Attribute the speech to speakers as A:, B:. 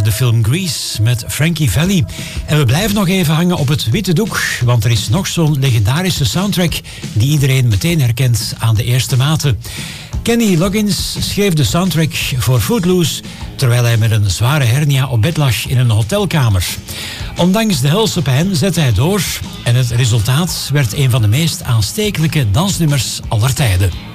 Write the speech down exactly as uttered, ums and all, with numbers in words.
A: de film Grease met Frankie Valli. En we blijven nog even hangen op het witte doek, want er is nog zo'n legendarische soundtrack die iedereen meteen herkent aan de eerste maten. Kenny Loggins schreef de soundtrack voor Footloose terwijl hij met een zware hernia op bed lag in een hotelkamer. Ondanks de helse pijn zette hij door en het resultaat werd een van de meest aanstekelijke dansnummers aller tijden.